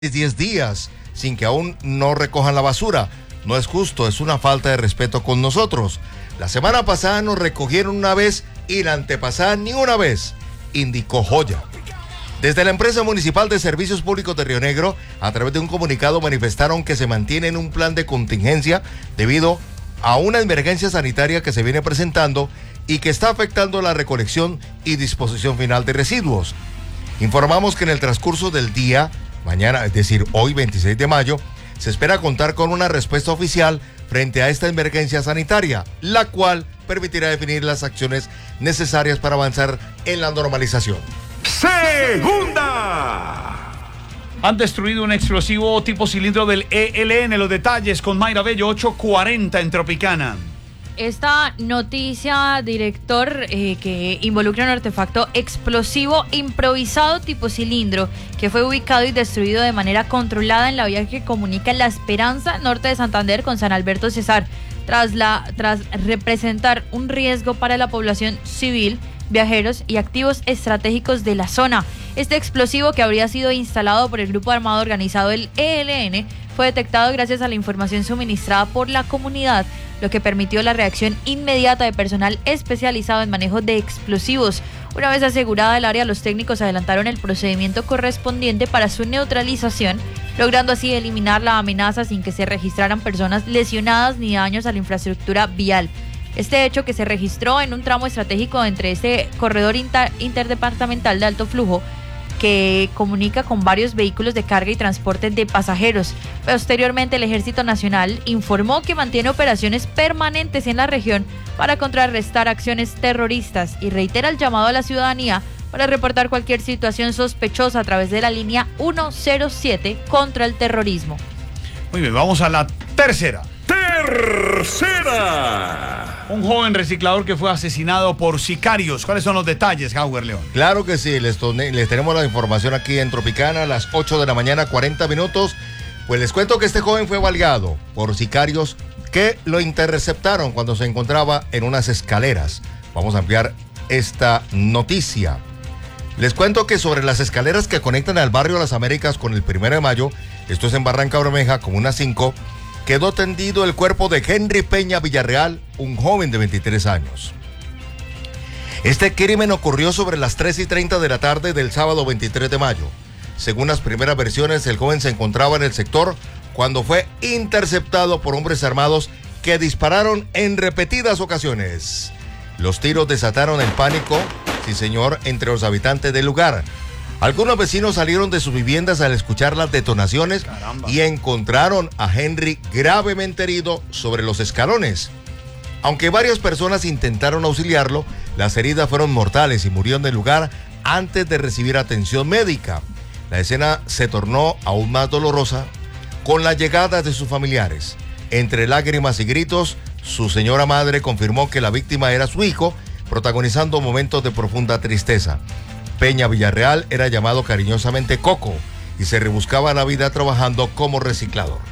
10 días sin que aún no recojan la basura. No es justo, es una falta de respeto con nosotros. La semana pasada nos recogieron una vez y la antepasada ni una vez, indicó Joya. Desde la empresa municipal de servicios públicos de Río Negro, a través de un comunicado manifestaron que se mantiene en un plan de contingencia debido a una emergencia sanitaria que se viene presentando y que está afectando la recolección y disposición final de residuos. Informamos que en el transcurso del día, mañana, es decir, hoy 26 de mayo, se espera contar con una respuesta oficial frente a esta emergencia sanitaria, la cual permitirá definir las acciones necesarias para avanzar en la normalización. Segunda. Han destruido un explosivo tipo cilindro del ELN. Los detalles con Mayra Bello, 8:40 en Tropicana. Esta noticia, director, que involucra un artefacto explosivo improvisado tipo cilindro que fue ubicado y destruido de manera controlada en la vía que comunica La Esperanza, norte de Santander, con San Alberto Cesar, tras representar un riesgo para la población civil, viajeros y activos estratégicos de la zona. Este explosivo, que habría sido instalado por el grupo armado organizado el ELN, fue detectado gracias a la información suministrada por la comunidad, lo que permitió la reacción inmediata de personal especializado en manejo de explosivos. Una vez asegurada el área, los técnicos adelantaron el procedimiento correspondiente para su neutralización, logrando así eliminar la amenaza sin que se registraran personas lesionadas ni daños a la infraestructura vial. Este hecho, que se registró en un tramo estratégico entre este corredor interdepartamental de alto flujo, que comunica con varios vehículos de carga y transporte de pasajeros. Posteriormente, el Ejército Nacional informó que mantiene operaciones permanentes en la región para contrarrestar acciones terroristas y reitera el llamado a la ciudadanía para reportar cualquier situación sospechosa a través de la línea 107 contra el terrorismo. Muy bien, vamos a la tercera. ¡Tercera! Un joven reciclador que fue asesinado por sicarios. ¿Cuáles son los detalles, Hauer León? Claro que sí, les tenemos la información aquí en Tropicana a las 8 de la mañana, 40 minutos. Pues les cuento que este joven fue baleado por sicarios que lo interceptaron cuando se encontraba en unas escaleras. Vamos a ampliar esta noticia. Les cuento que sobre las escaleras que conectan al barrio Las Américas con el 1 de mayo, esto es en Barranca Bermeja, Comuna 5, quedó tendido el cuerpo de Henry Peña Villarreal, un joven de 23 años. Este crimen ocurrió sobre las 3:30 de la tarde del sábado 23 de mayo. Según las primeras versiones, el joven se encontraba en el sector cuando fue interceptado por hombres armados que dispararon en repetidas ocasiones. Los tiros desataron el pánico, sí señor, entre los habitantes del lugar. Algunos vecinos salieron de sus viviendas al escuchar las detonaciones. ¡Caramba! Y encontraron a Henry gravemente herido sobre los escalones. Aunque varias personas intentaron auxiliarlo, las heridas fueron mortales y murió en el lugar antes de recibir atención médica. La escena se tornó aún más dolorosa con la llegada de sus familiares. Entre lágrimas y gritos, su señora madre confirmó que la víctima era su hijo, protagonizando momentos de profunda tristeza. Peña Villarreal era llamado cariñosamente Coco y se rebuscaba la vida trabajando como reciclador.